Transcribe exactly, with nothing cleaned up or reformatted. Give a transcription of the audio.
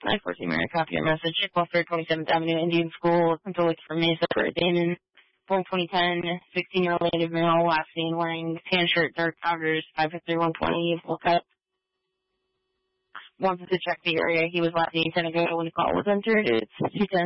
nine fourteen Mary, copy your message. Foster, twenty-seventh Avenue Indian School, looking to look for Mesa for Damon. Form twenty ten, sixteen-year-old native male, last seen wearing tan shirt, dark trousers, five foot three, one twenty, full cut. Wanted to check the area he was last seen ten ago when the call was entered. It's two ten.